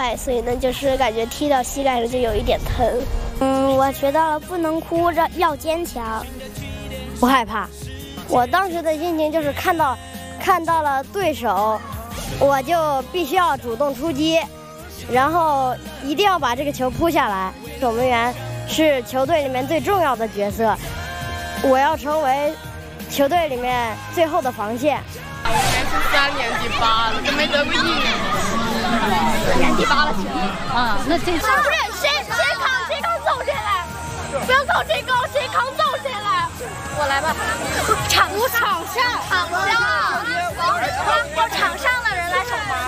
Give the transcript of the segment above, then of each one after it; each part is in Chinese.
外，所以呢，就是感觉踢到膝盖上就有一点疼。我学到了不能哭，要坚强， 不害怕。 我当时的心情就是看到了对手，我就必须要主动出击，然后一定要把这个球扑下来。守门员是球队里面最重要的角色，我要成为球队里面最后的防线。 我应该是3年级8了，没得过1年级。4年级8了，行啊，那这次不是谁扛走谁来，不要走谁高，谁扛走谁来。我来吧，场上，要场上的人来守门。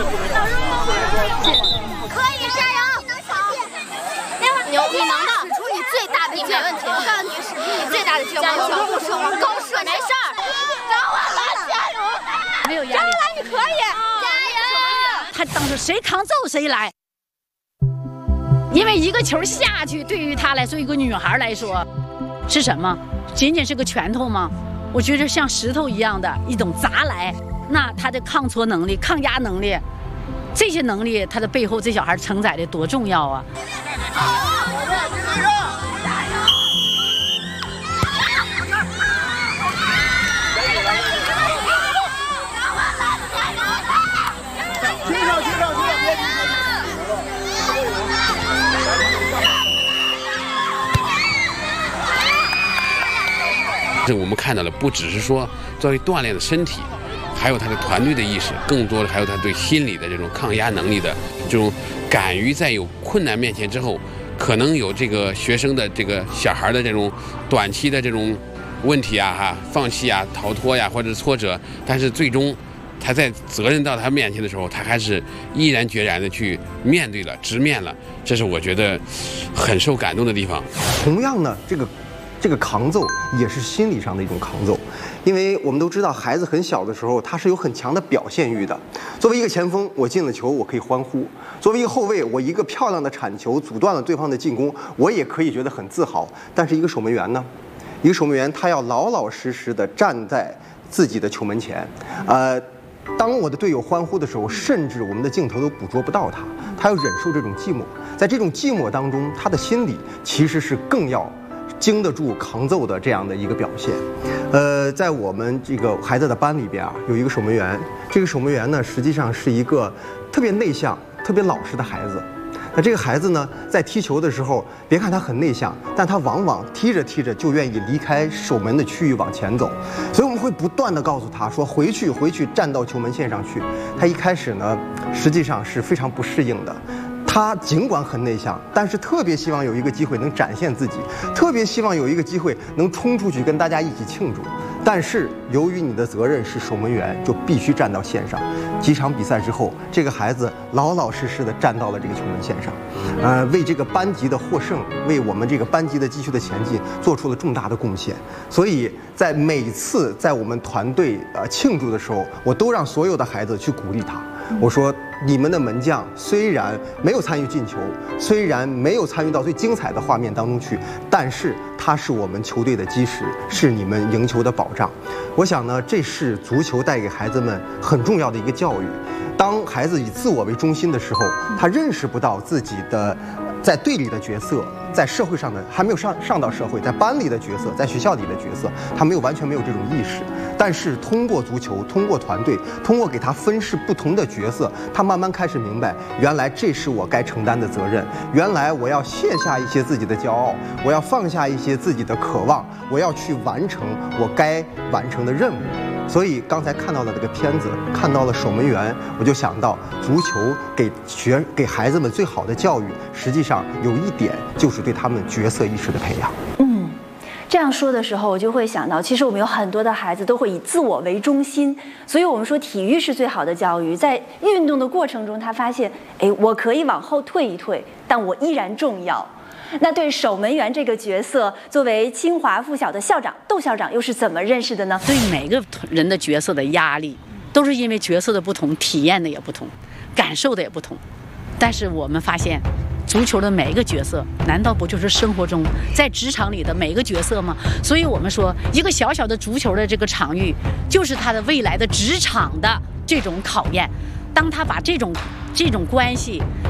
可以，加油！你能的，使出你最大的，你没问题。我告诉你，使出你最大的劲，往球不射，往高射，没事儿。张文兰，加油！ 没有压力。 张文兰，你可以，加油！ 他当时谁扛揍谁来，因为一个球下去，对于他来说，一个女孩来说，是什么？仅仅是个拳头吗？我觉得像石头一样的一种砸来，那他的抗挫能力、抗压能力，这些能力，他的背后这小孩承载的多重要啊！ 这我们看到了，不只是说作为锻炼的身体，还有他的团队的意识，更多的还有他对心理的这种抗压能力的这种敢于在有困难面前之后，可能有这个学生的这个小孩的这种短期的这种问题啊，放弃啊、逃脱呀，或者挫折，但是最终他在责任到他面前的时候，他还是毅然决然的去面对了、直面了，这是我觉得很受感动的地方。 同样呢，这个扛揍也是心理上的一种扛揍，因为我们都知道，孩子很小的时候他是有很强的表现欲的。作为一个前锋，我进了球，我可以欢呼；作为一个后卫，我一个漂亮的铲球阻断了对方的进攻，我也可以觉得很自豪。但是一个守门员呢，一个守门员他要老老实实的站在自己的球门前，当我的队友欢呼的时候，甚至我们的镜头都捕捉不到他，他要忍受这种寂寞。在这种寂寞当中，他的心理其实是更要经得住扛揍的这样的一个表现。在我们这个孩子的班里边啊，有一个守门员，这个守门员呢，实际上是一个特别内向、特别老实的孩子。那这个孩子呢，在踢球的时候，别看他很内向，但他往往踢着踢着就愿意离开守门的区域往前走，所以我们会不断的告诉他说，回去，站到球门线上去。他一开始呢，实际上是非常不适应的。他尽管很内向，但是特别希望有一个机会能展现自己，特别希望有一个机会能冲出去跟大家一起庆祝。但是由于你的责任是守门员，就必须站到线上。几场比赛之后，这个孩子老老实实的站到了这个球门线上，为这个班级的获胜，为我们这个班级的继续的前进做出了重大的贡献。所以在每次在我们团队庆祝的时候，我都让所有的孩子去鼓励他。我说，你们的门将虽然没有参与进球，虽然没有参与到最精彩的画面当中去，但是他是我们球队的基石，是你们赢球的保障。我想呢，这是足球带给孩子们很重要的一个教育。当孩子以自我为中心的时候，他认识不到自己的在队里的角色，在社会上的还没有上到社会，在班里的角色，在学校里的角色，他完全没有这种意识。但是通过足球，通过团队，通过给他分饰不同的角色，他慢慢开始明白，原来这是我该承担的责任，原来我要卸下一些自己的骄傲，我要放下一些自己的渴望，我要去完成我该完成的任务。所以刚才看到了这个片子，看到了守门员，我就想到足球给孩子们最好的教育，实际上有一点就是对他们角色意识的培养。 这样说的时候，我就会想到，其实我们有很多的孩子都会以自我为中心，所以我们说体育是最好的教育。在运动的过程中，他发现，我可以往后退一退，但我依然重要。那对守门员这个角色，作为清华附小的校长窦校长又是怎么认识的呢？ 对每个人的角色的压力，都是因为角色的不同，体验的也不同，感受的也不同。但是我们发现，足球的每一个角色，难道不就是生活中在职场里的每一个角色吗？所以我们说，一个小小的足球的这个场域，就是他的未来的职场的这种考验。当他把这种关系